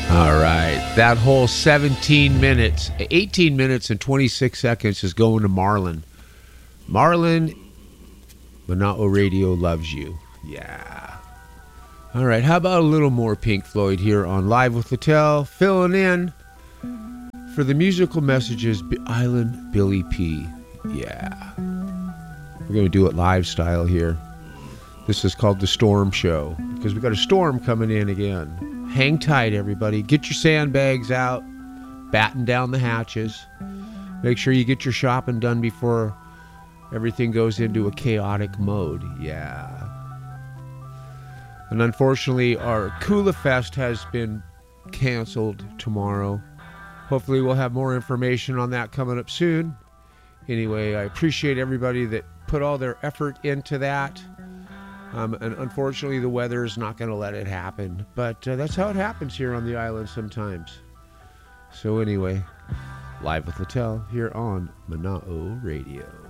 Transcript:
All right. That whole 18 minutes and 26 seconds is going to Marlon. Marlon, Mana'o Radio loves you. Yeah. All right. How about a little more Pink Floyd here on Live with Littell, filling in for the musical messages, Island Billy P. Yeah. We're going to do it live style here. This is called The Storm Show because we got a storm coming in again. Hang tight, everybody. Get your sandbags out. Batten down the hatches. Make sure you get your shopping done before everything goes into a chaotic mode. Yeah. And unfortunately, our Kula Fest has been canceled tomorrow. Hopefully, we'll have more information on that coming up soon. Anyway, I appreciate everybody that put all their effort into that. And unfortunately, the weather is not going to let it happen. But that's how it happens here on the island sometimes. So anyway, Live with Littell here on Mana'o Radio.